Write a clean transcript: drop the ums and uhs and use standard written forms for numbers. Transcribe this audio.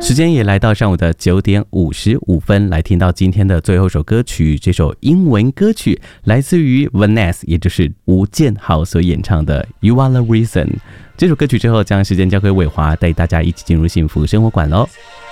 时间也来到上午的9点55分，来听到今天的最后首歌曲。这首英文歌曲来自于 Vanessa， 也就是吴建豪所演唱的 You Are the Reason。这首歌曲之后，将时间交给伟华，带大家一起进入幸福生活馆喽。